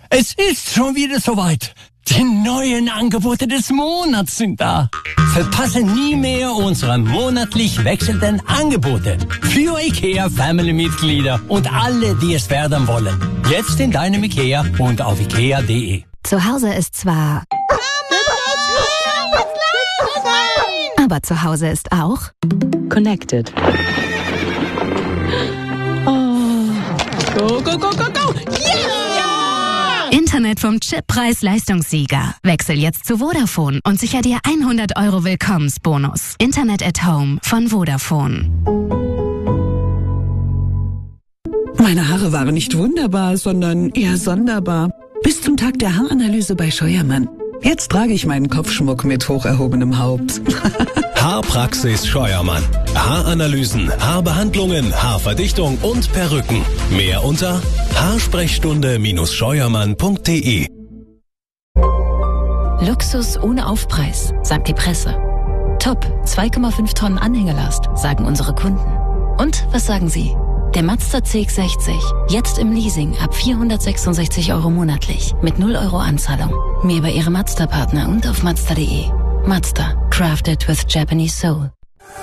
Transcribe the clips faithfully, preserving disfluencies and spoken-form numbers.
Es ist schon wieder soweit. Die neuen Angebote des Monats sind da. Verpasse nie mehr unsere monatlich wechselnden Angebote. Für IKEA-Family-Mitglieder und alle, die es werden wollen. Jetzt in deinem IKEA und auf ikea punkt de. Zu Hause ist zwar... Aber zu Hause ist auch... Connected. Oh. Go, go, go, go, go! Yeah! Internet vom Chip-Preis-Leistungssieger. Wechsel jetzt zu Vodafone und sicher dir hundert Euro Willkommensbonus. Internet at Home von Vodafone. Meine Haare waren nicht wunderbar, sondern eher sonderbar. Bis zum Tag der Haaranalyse bei Scheuermann. Jetzt trage ich meinen Kopfschmuck mit hoch erhobenem Haupt. Haarpraxis Scheuermann. Haaranalysen, Haarbehandlungen, Haarverdichtung und Perücken. Mehr unter haarsprechstunde Scheuermann punkt de. Luxus ohne Aufpreis, sagt die Presse. Top, zwei Komma fünf Tonnen Anhängelast, sagen unsere Kunden. Und was sagen Sie? Der Mazda C X sechzig, jetzt im Leasing ab vierhundertsechsundsechzig Euro monatlich, mit null Euro Anzahlung. Mehr bei Ihrem Mazda-Partner und auf mazda punkt de. Mazda, crafted with Japanese soul.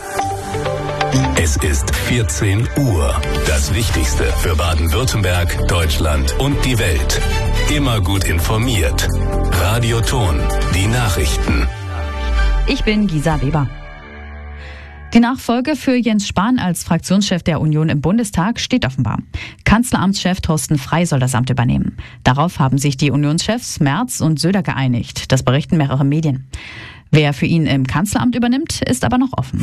Es ist vierzehn Uhr. Das Wichtigste für Baden-Württemberg, Deutschland und die Welt. Immer gut informiert. Radioton, die Nachrichten. Ich bin Gisa Weber. Die Nachfolge für Jens Spahn als Fraktionschef der Union im Bundestag steht offenbar. Kanzleramtschef Thorsten Frey soll das Amt übernehmen. Darauf haben sich die Unionschefs Merz und Söder geeinigt. Das berichten mehrere Medien. Wer für ihn im Kanzleramt übernimmt, ist aber noch offen.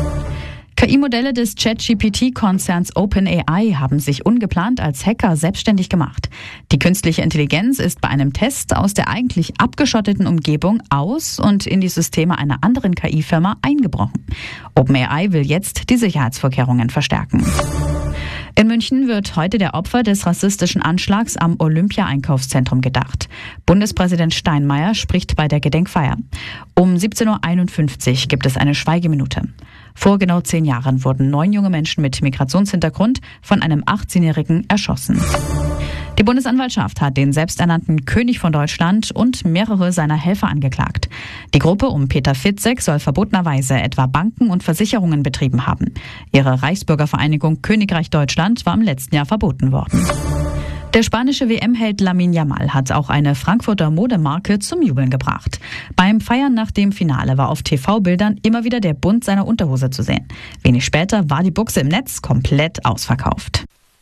K I-Modelle des ChatGPT-Konzerns OpenAI haben sich ungeplant als Hacker selbstständig gemacht. Die künstliche Intelligenz ist bei einem Test aus der eigentlich abgeschotteten Umgebung aus und in die Systeme einer anderen K I-Firma eingebrochen. OpenAI will jetzt die Sicherheitsvorkehrungen verstärken. In München wird heute der Opfer des rassistischen Anschlags am Olympia-Einkaufszentrum gedacht. Bundespräsident Steinmeier spricht bei der Gedenkfeier. Um siebzehn Uhr einundfünfzig gibt es eine Schweigeminute. Vor genau zehn Jahren wurden neun junge Menschen mit Migrationshintergrund von einem achtzehnjährigen erschossen. Die Bundesanwaltschaft hat den selbsternannten König von Deutschland und mehrere seiner Helfer angeklagt. Die Gruppe um Peter Fitzek soll verbotenerweise etwa Banken und Versicherungen betrieben haben. Ihre Reichsbürgervereinigung Königreich Deutschland war im letzten Jahr verboten worden. Der spanische W M-Held Lamine Yamal hat auch eine Frankfurter Modemarke zum Jubeln gebracht. Beim Feiern nach dem Finale war auf T V-Bildern immer wieder der Bund seiner Unterhose zu sehen. Wenig später war die Buchse im Netz komplett ausverkauft.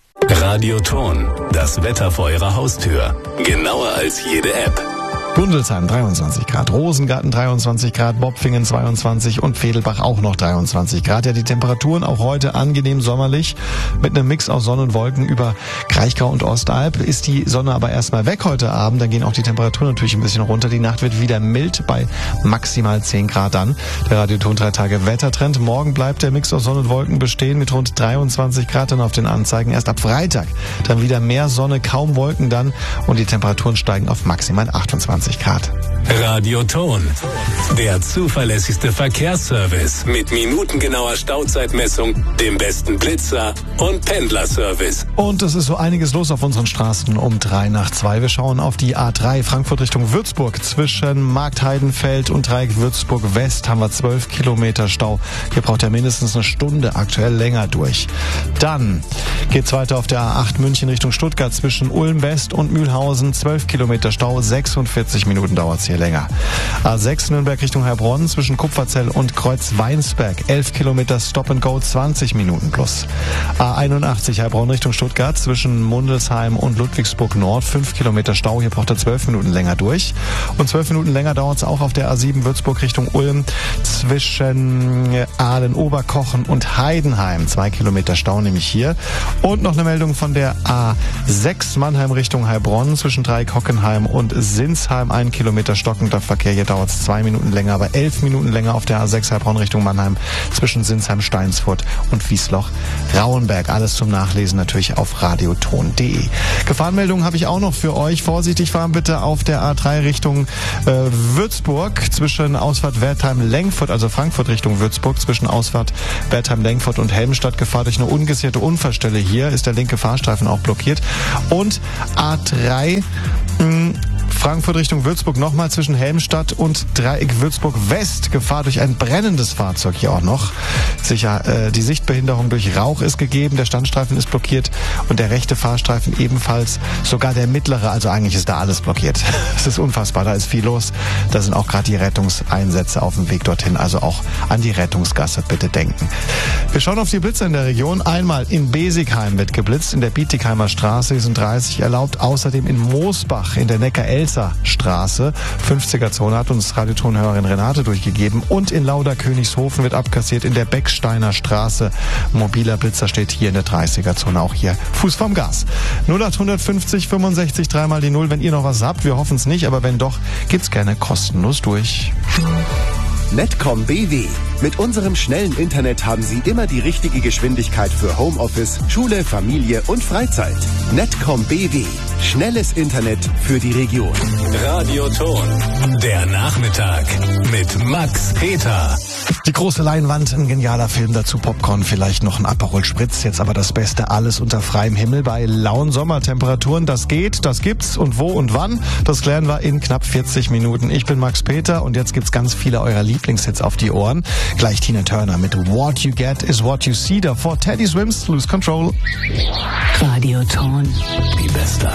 Radioton, das Wetter vor Ihrer Haustür. Genauer als jede App. Gundelsheim dreiundzwanzig Grad, Rosengarten dreiundzwanzig Grad, Bopfingen zweiundzwanzig und Vedelbach auch noch dreiundzwanzig Grad. Ja, die Temperaturen auch heute angenehm sommerlich mit einem Mix aus Sonne und Wolken über Kraichgau und Ostalb. Ist die Sonne aber erstmal weg heute Abend, dann gehen auch die Temperaturen natürlich ein bisschen runter. Die Nacht wird wieder mild bei maximal zehn Grad dann. Der Radioton drei Tage Wettertrend. Morgen bleibt der Mix aus Sonne und Wolken bestehen mit rund dreiundzwanzig Grad dann auf den Anzeigen. Erst ab Freitag dann wieder mehr Sonne, kaum Wolken dann und die Temperaturen steigen auf maximal achtundzwanzig Grad. Radioton, der zuverlässigste Verkehrsservice mit minutengenauer Stauzeitmessung, dem besten Blitzer und Pendlerservice. Und es ist so einiges los auf unseren Straßen um drei nach zwei. Wir schauen auf die A drei Frankfurt Richtung Würzburg. Zwischen Marktheidenfeld und Dreieck Würzburg West haben wir zwölf Kilometer Stau. Hier braucht er mindestens eine Stunde, aktuell länger durch. Dann geht's weiter auf der A acht München Richtung Stuttgart zwischen Ulm West und Mühlhausen. zwölf Kilometer Stau, sechsundvierzig Minuten dauert's hier länger. A sechs Nürnberg Richtung Heilbronn zwischen Kupferzell und Kreuz-Weinsberg. elf Kilometer Stop and Go, zwanzig Minuten plus. A einundachtzig Heilbronn Richtung Stuttgart zwischen Mundelsheim und Ludwigsburg Nord. fünf Kilometer Stau, hier braucht er zwölf Minuten länger durch. Und zwölf Minuten länger dauert es auch auf der A sieben Würzburg Richtung Ulm zwischen Aalen-Oberkochen und Heidenheim. zwei Kilometer Stau nämlich hier. Und noch eine Meldung von der A sechs Mannheim Richtung Heilbronn zwischen Dreieck Hockenheim und Sinsheim. ein Kilometer stockender Verkehr. Hier dauert es zwei Minuten länger, aber elf Minuten länger auf der A sechs Heilbronn Richtung Mannheim zwischen Sinsheim, Steinsfurt und Wiesloch-Rauenberg. Alles zum Nachlesen natürlich auf radioton punkt de. Gefahrenmeldungen habe ich auch noch für euch. Vorsichtig fahren bitte auf der A drei Richtung äh, Würzburg zwischen Ausfahrt Wertheim-Lengfurt, also Frankfurt Richtung Würzburg, zwischen Ausfahrt Wertheim-Lengfurt und Helmstadt. Gefahr durch eine ungesicherte Unfallstelle. Hier ist der linke Fahrstreifen auch blockiert. Und A drei Frankfurt Richtung Würzburg nochmal zwischen Helmstadt und Dreieck Würzburg West. Gefahr durch ein brennendes Fahrzeug hier auch noch. Sicher, äh, die Sichtbehinderung durch Rauch ist gegeben, der Standstreifen ist blockiert und der rechte Fahrstreifen ebenfalls, sogar der mittlere, also eigentlich ist da alles blockiert. Es ist unfassbar, da ist viel los. Da sind auch gerade die Rettungseinsätze auf dem Weg dorthin, also auch an die Rettungsgasse bitte denken. Wir schauen auf die Blitzer in der Region. Einmal in Besigheim wird geblitzt, in der Bietigheimer Straße, hier sind dreißig erlaubt, außerdem in Moosbach in der Neckar-Elster Straße, fünfziger Zone, hat uns Radiotonhörerin Renate durchgegeben, und in Lauda-Königshofen wird abkassiert in der Becksteiner Straße. Mobiler Blitzer steht hier in der dreißiger Zone, auch hier Fuß vom Gas. null acht fünfzig fünfundsechzig dreimal die Null, wenn ihr noch was habt, wir hoffen es nicht, aber wenn doch, gibt's gerne kostenlos durch. Netcom B W. Mit unserem schnellen Internet haben Sie immer die richtige Geschwindigkeit für Homeoffice, Schule, Familie und Freizeit. Netcom B W. Schnelles Internet für die Region. Radioton. Der Nachmittag mit Max Peter. Die große Leinwand, ein genialer Film, dazu Popcorn, vielleicht noch ein Aperol Spritz. Jetzt aber das Beste, alles unter freiem Himmel bei lauen Sommertemperaturen. Das geht, das gibt's, und wo und wann, das klären wir in knapp vierzig Minuten. Ich bin Max Peter und jetzt gibt's ganz viele eurer Lieblingshits auf die Ohren. Gleich Tina Turner mit What You Get Is What You See, davor Teddy Swims, Lose Control. Radioton. Die beste